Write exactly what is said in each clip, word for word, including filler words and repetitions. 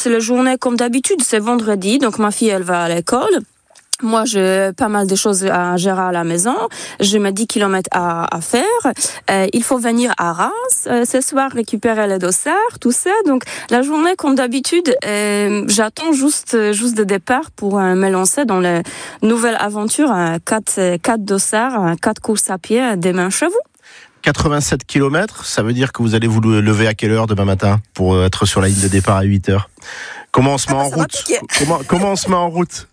c'est la journée comme d'habitude, c'est vendredi, donc ma fille, elle va à l'école. Moi, j'ai pas mal de choses à gérer à la maison. J'ai mes dix kilomètres à, à faire. Euh, il faut venir à Reims euh, ce soir récupérer les dossards, tout ça. Donc, la journée, comme d'habitude, euh, j'attends juste, juste de départ pour euh, me lancer dans la nouvelle aventure. Euh, quatre, quatre dossards, euh, quatre courses à pied demain chez vous. quatre-vingt-sept kilomètres, ça veut dire que vous allez vous lever à quelle heure demain matin pour être sur la ligne de départ à huit heures? Comment on se met ah en bah, route comment, comment on se met en route?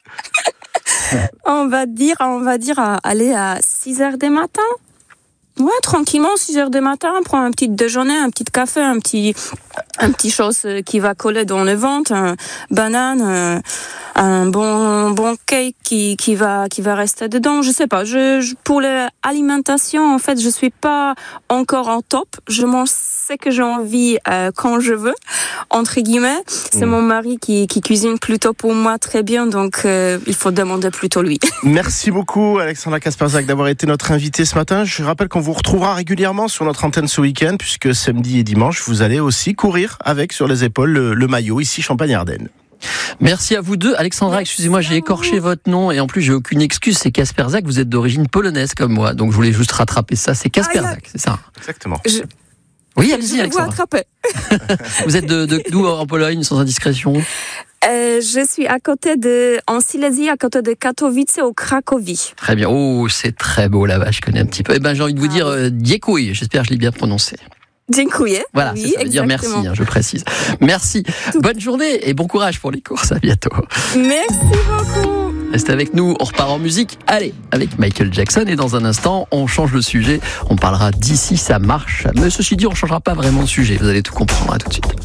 On va dire, on va dire à aller à six heures du matin. Ouais, tranquillement, six heures du matin, on prend un petit déjeuner, un petit café, un petit, un petit chose qui va coller dans le ventre, un banane, un, un bon, bon cake qui, qui va, qui va rester dedans. Je sais pas. Je, je pour l'alimentation, en fait, je suis pas encore en top. Je mange ce que j'ai envie euh, quand je veux, entre guillemets. C'est mmh. mon mari qui, qui cuisine plutôt pour moi très bien, donc euh, il faut demander plutôt lui. Merci beaucoup, Alexandra Kasperzak, d'avoir été notre invitée ce matin. Je rappelle qu'on vous retrouvera régulièrement sur notre antenne ce week-end, puisque samedi et dimanche, vous allez aussi courir avec sur les épaules le, le maillot ici Champagne-Ardenne. Merci à vous deux. Alexandra, excusez-moi, j'ai écorché votre nom et en plus j'ai aucune excuse, c'est Kasperzak, vous êtes d'origine polonaise comme moi, donc je voulais juste rattraper ça, c'est Kasperzak, c'est ça? Exactement. Je... Oui, allez-y, je Alexandra. vous attraper. Vous êtes de, de d'où en Pologne, sans indiscrétion? Euh, je suis à côté de, en Silésie, à côté de Katowice, au Cracovie. Très bien. Oh, c'est très beau là-bas, je connais un petit peu. Eh ben, j'ai envie de vous ah, dire, euh, dziękuję. J'espère que je l'ai bien prononcé. Dziękuję. Voilà, oui, ça, ça veut dire merci, hein, je précise. Merci. Tout. Bonne journée et bon courage pour les courses. À bientôt. Merci beaucoup. Restez avec nous, on repart en musique. Allez, avec Michael Jackson. Et dans un instant, on change le sujet. On parlera d'ici ça marche. Mais ceci dit, on ne changera pas vraiment de sujet. Vous allez tout comprendre. À tout de suite.